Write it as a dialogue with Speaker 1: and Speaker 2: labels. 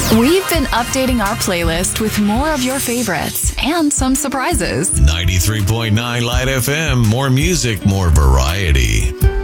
Speaker 1: We've been updating our playlist with more of your favorites and some surprises.
Speaker 2: 93.9 Light FM. More music, more variety.